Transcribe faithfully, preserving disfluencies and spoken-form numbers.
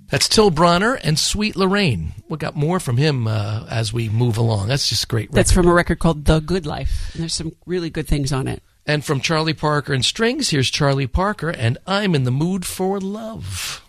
That's Till Bronner and Sweet Lorraine. We got more from him uh, as we move along. That's just great. That's from a record called The Good Life. And there's some really good things on it. And from Charlie Parker and Strings, here's Charlie Parker and I'm in the Mood for Love.